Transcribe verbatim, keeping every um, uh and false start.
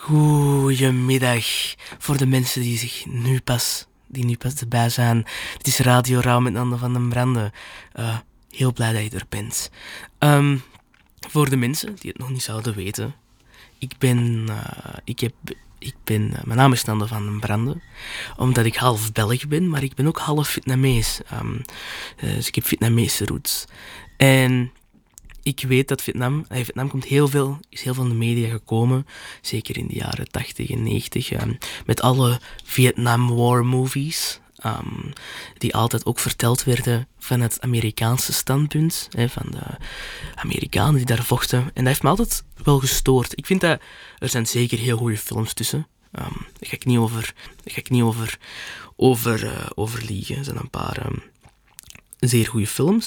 Goedemiddag voor de mensen die zich nu pas, die nu pas erbij zijn. Het is Radio Rauw met Nando van den Brande. Uh, heel blij dat je er bent. Um, voor de mensen die het nog niet zouden weten. Ik ben, uh, ik heb, ik ben, uh, mijn naam is Nando van den Brande. Omdat ik half Belg ben, maar ik ben ook half Vietnamees. Um, uh, dus ik heb Vietnamese roots. En ik weet dat Vietnam, eh, Vietnam komt heel veel, is heel veel in de media gekomen, zeker in de jaren tachtig en negentig, um, met alle Vietnam War movies, um, die altijd ook verteld werden van het Amerikaanse standpunt, hè, van de Amerikanen die daar vochten. En dat heeft me altijd wel gestoord. Ik vind dat, er zijn zeker heel goede films tussen. Um, daar ga ik niet over, daar ga ik niet over, over, uh, over liegen. Er zijn een paar um, zeer goede films.